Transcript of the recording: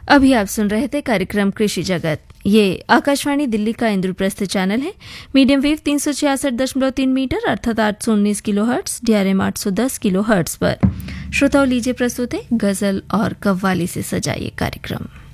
अभी आप सुन रहे थे कार्यक्रम कृषि जगत। ये आकाशवाणी दिल्ली का इंद्रप्रस्थ चैनल है। मीडियम वेव 366.3 मीटर अर्थात 819 kilo hertz, DRM 810 kilo hertz पर। श्रोताओं, लीजिए प्रस्तुत है गजल और कव्वाली से सजा ये कार्यक्रम।